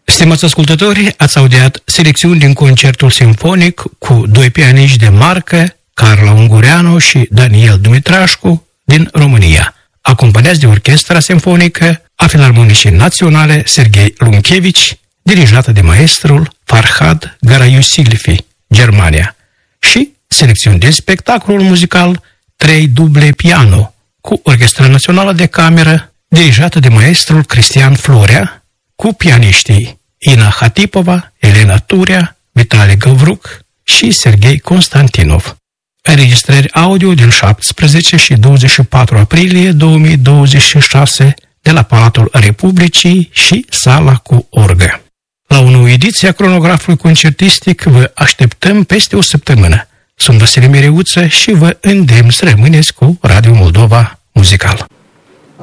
Stimați ascultători, ați audiat selecțiuni din concertul simfonic cu doi pianiști de marcă, Carla Ungureanu și Daniel Dumitrașcu, din România, acompaniați de Orchestra Simfonică a Filarmonicii Naționale Serghei Lunchevici, dirijată de maestrul Farhad Garayusilfi, Germania, și selecțiuni de spectacolul muzical 3 duble piano, cu Orchestra Națională de Cameră, dirijată de maestrul Cristian Florea, cu pianiștii Ina Hatipova, Elena Turea, Vitali Găvruc și Serghei Constantinov. Înregistrări audio din 17 și 24 aprilie 2026 de la Palatul Republicii și Sala cu orgă. La o nouă ediție a cronografului concertistic vă așteptăm peste o săptămână. Sunt Vasile Mireuță și vă îndemn să rămâneți cu Radio Moldova Muzical.